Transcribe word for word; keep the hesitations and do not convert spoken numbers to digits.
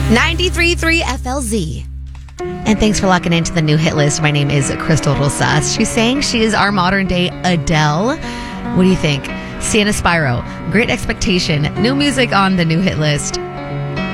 ninety-three point three F L Z. And thanks for locking into the new hit list. My name is Crystal Rosas. She's saying she is our modern day Adele. What do you think? Sienna Spyro, Great Expectation, new music on the new hit list.